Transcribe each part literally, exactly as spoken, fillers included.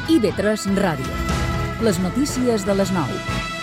I B tres Ràdio. Les notícies de les nou.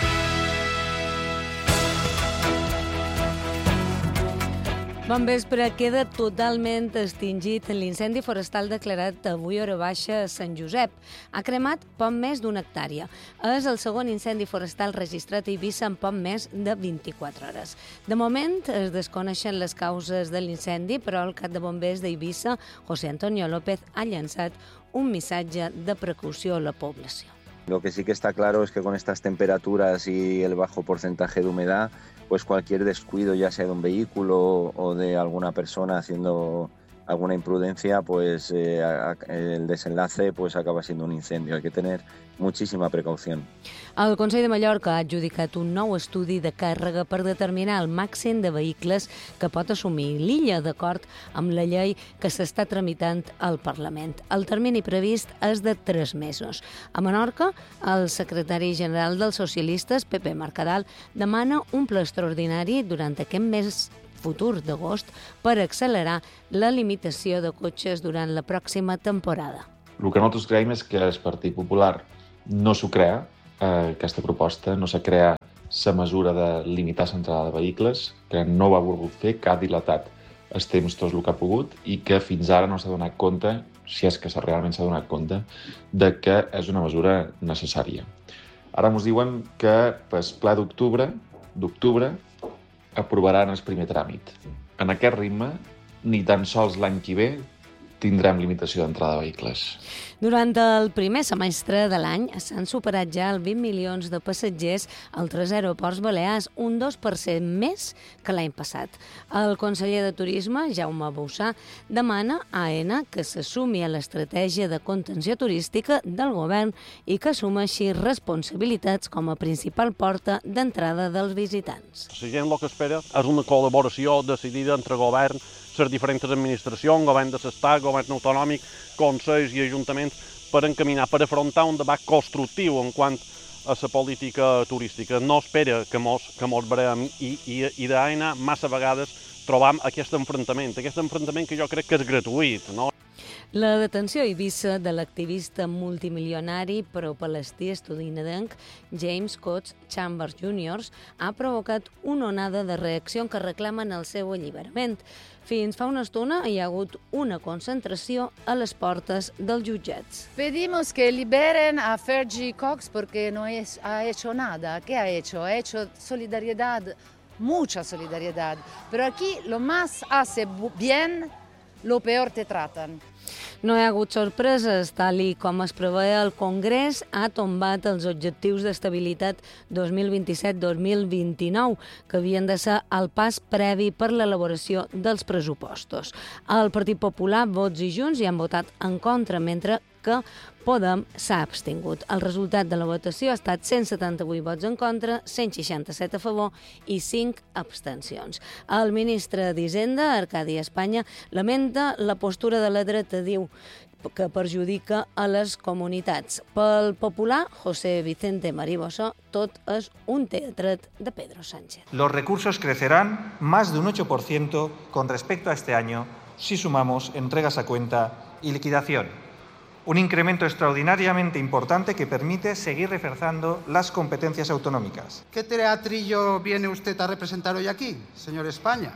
Bon vespre. Queda totalment extingit l'incendi forestal declarat avui hora baixa a Sant Josep. Ha cremat poc més d'una hectàrea. És el segon incendi forestal registrat a Eivissa en poc més de vint-i-quatre hores. De moment es desconeixen les causes de l'incendi, però el cap de bombers d'Eivissa, José Antonio López, ha llançat un missatge de precaució a la població. Lo que sí que está claro es que con estas temperaturas y el bajo porcentaje de humedad, pues cualquier descuido, ya sea de un vehículo o de alguna persona haciendo alguna imprudencia, pues eh, el desenlace pues acaba siendo un incendio. Hay que tener muchísima precaución. El Consell de Mallorca ha adjudicat un nou estudi de càrrega per determinar el màxim de vehicles que pot assumir l'illa, d'acord amb la llei que s'està tramitant al Parlament. El termini previst és de tres mesos. A Menorca, el secretari general dels socialistes, Pepe Mercadal, demana un ple extraordinari durant aquest mes futur d'agost per accelerar la limitació de cotxes durant la pròxima temporada. El que nosaltres creiem és que el Partit Popular no s'ho crea, eh, aquesta proposta, no s'ha creat la mesura de limitar l'entrada de vehicles, que no ho ha volgut fer, que ha dilatat els temps tot el que ha pogut i que fins ara no s'ha donat compte, si és que realment s'ha donat compte, de que és una mesura necessària. Ara ens diuen que pel ple d'octubre, d'octubre, aprovaran el primer tràmit. En aquest ritme, ni tan sols l'any que ve tindrem limitació d'entrada de vehicles. Durant el primer semestre de l'any s'han superat ja els vint milions de passatgers als tres aeroports balears, un dos per cent més que l'any passat. El conseller de Turisme, Jaume Boussà, demana a AENA que s'assumi a l'estratègia de contenció turística del govern i que assumeixi responsabilitats com a principal porta d'entrada dels visitants. La gent el que espera és una col·laboració decidida entre govern, les diferents administracions, govern de l'Estat, govern autonòmic, consells i ajuntaments, per encaminar, per afrontar un debat constructiu en quant a la política turística. No espera que mos, que mos veurem i, i, i d'AENA massa vegades trobam aquest enfrontament, aquest enfrontament que jo crec que és gratuït, no? La detenció a Eivissa de l'activista multimilionari pro-palestí estatunidenc James Coates Chambers júnior ha provocat una onada de reacció que reclamen el seu alliberament. Fins fa una estona hi ha hagut una concentració a les portes dels jutjats. Pedimos que liberen a Fergie Cox porque no es, ha hecho nada. ¿Qué ha hecho? Ha hecho solidaridad, mucha solidaridad. Pero aquí lo más hace bien, lo peor te tratan. No hi ha hagut sorpreses, tal i com es preveia, el Congrés ha tombat els objectius d'estabilitat dos mil vint-i-set dos mil vint-i-nou, que havien de ser el pas previ per l'elaboració dels pressupostos. El Partit Popular, Vots i Junts hi han votat en contra, mentre que Podem s'ha abstingut. El resultat de la votació ha estat cent setanta-vuit vots en contra, cent seixanta-set a favor i cinc abstencions. El ministre d'Hisenda, Arcadi Espanya, lamenta la postura de la dreta, diu que perjudica a les comunitats. Pel popular, José Vicente Mariboso, tot és un teatret de Pedro Sánchez. Los recursos crecerán más de un ocho por ciento con respecto a este año si sumamos entregas a cuenta y liquidación. Un incremento extraordinariamente importante que permite seguir reforzando las competencias autonómicas. ¿Qué teatrillo viene usted a representar hoy aquí, señor España?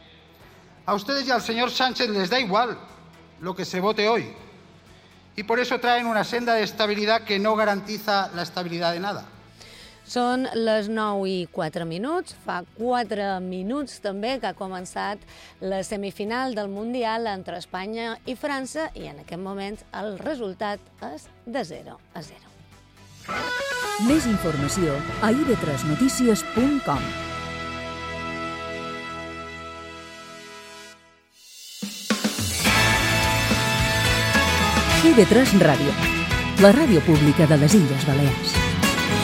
A ustedes y al señor Sánchez les da igual lo que se vote hoy. Y por eso traen una senda de estabilidad que no garantiza la estabilidad de nada. Són les nou i quatre minuts. Fa quatre minuts també que ha començat la semifinal del Mundial entre Espanya i França i en aquest moment el resultat és de zero a zero. Més informació a i be tres notícies punt com. i be tres Ràdio, la ràdio pública de les Illes Balears.